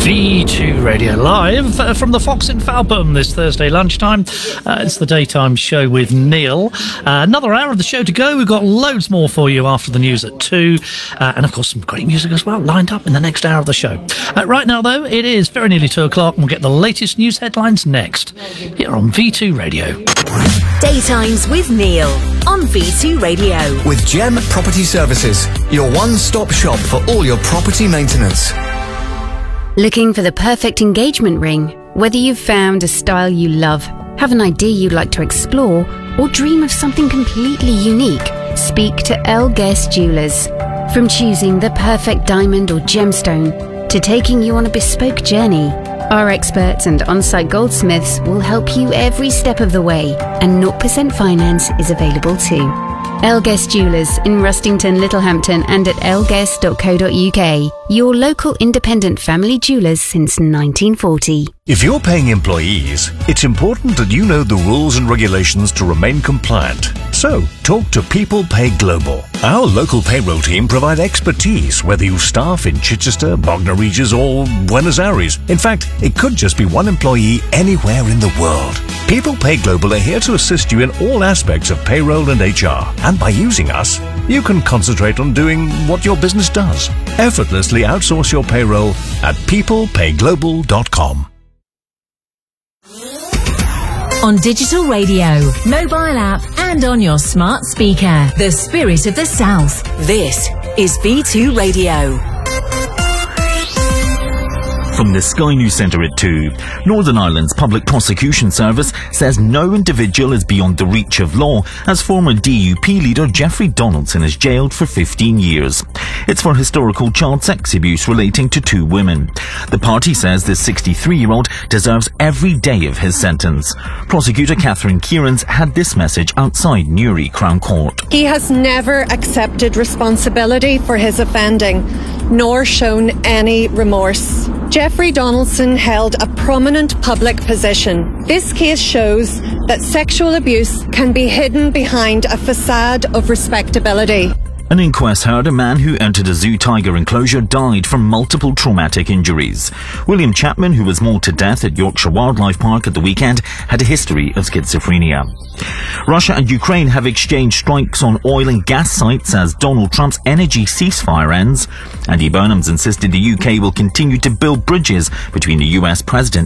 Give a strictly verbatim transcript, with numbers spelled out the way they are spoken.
V two Radio live uh, from the Fox in Falpham this Thursday lunchtime. Uh, it's the daytime show with Neil. Uh, another hour of the show to go. We've got loads more for you after the news at two. Uh, and, of course, some great music as well lined up in the next hour of the show. Uh, right now, though, it is very nearly two o'clock and we'll get the latest news headlines next here on V two Radio. Daytimes with Neil on V two Radio. With Gem Property Services, your one-stop shop for all your property maintenance. Looking for the perfect engagement ring? Whether you've found a style you love, have an idea you'd like to explore, or dream of something completely unique, speak to L. Guest Jewelers. From choosing the perfect diamond or gemstone to taking you on a bespoke journey, our experts and on-site goldsmiths will help you every step of the way, and zero percent finance is available too. L. Guest Jewelers in Rustington, Littlehampton and at l guest dot co dot u k. Your local independent family jewellers since nineteen forty. If you're paying employees, it's important that you know the rules and regulations to remain compliant. So, talk to People Pay Global. Our local payroll team provide expertise, whether you staff in Chichester, Bognor Regis or Buenos Aires. In fact, it could just be one employee anywhere in the world. People Pay Global are here to assist you in all aspects of payroll and H R. And by using us, you can concentrate on doing what your business does. Effortlessly outsource your payroll at people pay global dot com. On digital radio, mobile app and on your smart speaker. The spirit of the South. This is V two Radio. From the Sky News Centre at two, Northern Ireland's Public Prosecution Service says no individual is beyond the reach of law as former D U P leader Jeffrey Donaldson is jailed for fifteen years. It's for historical child sex abuse relating to two women. The party says this sixty-three-year-old deserves every day of his sentence. Prosecutor Catherine Kieran's had this message outside Newry Crown Court. He has never accepted responsibility for his offending, nor shown any remorse. Jeffrey Donaldson held a prominent public position. This case shows that sexual abuse can be hidden behind a facade of respectability. An inquest heard a man who entered a zoo tiger enclosure died from multiple traumatic injuries. William Chapman, who was mauled to death at Yorkshire Wildlife Park at the weekend, had a history of schizophrenia. Russia and Ukraine have exchanged strikes on oil and gas sites as Donald Trump's energy ceasefire ends. Andy Burnham's insisted the U K will continue to build bridges between the U S president